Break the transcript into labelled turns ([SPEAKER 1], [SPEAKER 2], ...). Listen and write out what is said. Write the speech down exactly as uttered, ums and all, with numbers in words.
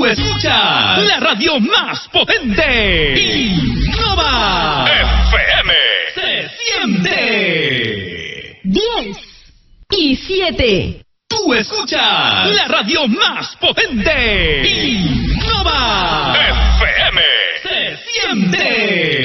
[SPEAKER 1] escuchas la radio más potente. Innova F M. Se siente.
[SPEAKER 2] diez y siete.
[SPEAKER 1] Tú escuchas la radio más potente. Innova F M. Se siente.